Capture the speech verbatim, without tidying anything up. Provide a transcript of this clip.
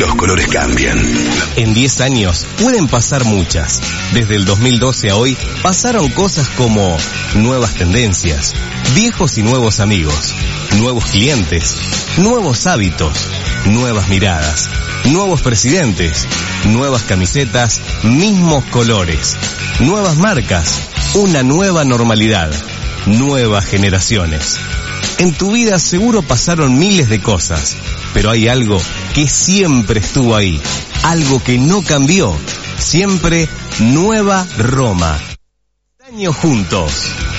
los colores cambian. En diez años pueden pasar muchas. Desde el dos mil doce a hoy pasaron cosas como nuevas tendencias, viejos y nuevos amigos, nuevos clientes, nuevos hábitos, nuevas miradas, nuevos presidentes, nuevas camisetas, mismos colores, nuevas marcas, una nueva normalidad, nuevas generaciones. En tu vida seguro pasaron miles de cosas, pero hay algo que siempre estuvo ahí, algo que no cambió, siempre Nueva Roma. Años juntos.